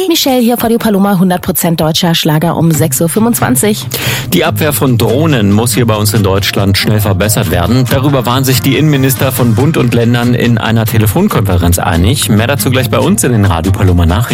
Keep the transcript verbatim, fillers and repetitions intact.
Michelle hier, Radio Paloma, hundert Prozent deutscher Schlager um sechs Uhr fünfundzwanzig. Die Abwehr von Drohnen muss hier bei uns in Deutschland schnell verbessert werden. Darüber waren sich die Innenminister von Bund und Ländern in einer Telefonkonferenz einig. Mehr dazu gleich bei uns in den Radio Paloma Nachrichten.